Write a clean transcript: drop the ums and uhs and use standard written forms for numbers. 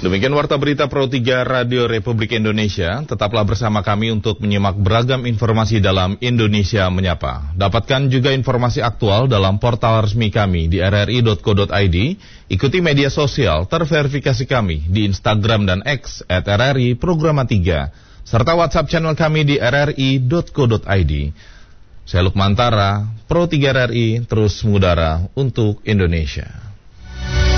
Demikian Warta Berita Pro 3 Radio Republik Indonesia. Tetaplah bersama kami untuk menyimak beragam informasi dalam Indonesia Menyapa. Dapatkan juga informasi aktual dalam portal resmi kami di rri.co.id. Ikuti media sosial terverifikasi kami di Instagram dan X @RRI Programa 3. Serta WhatsApp channel kami di rri.co.id. Saya Lukman Tara, Pro 3 RRI, terus mengudara untuk Indonesia.